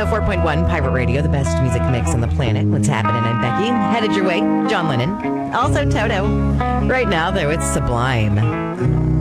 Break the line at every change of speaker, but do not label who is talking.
104.1 Pirate Radio, the best music mix on the planet. What's happening? I'm Becky. Headed your way, John Lennon. Also Toto. Right now, though, it's Sublime.